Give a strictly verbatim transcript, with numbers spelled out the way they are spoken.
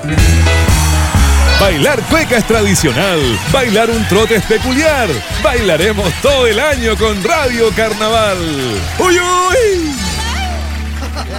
Bailar cueca es tradicional, bailar un trote es peculiar. Bailaremos todo el año con Radio Carnaval. ¡Uy, uy!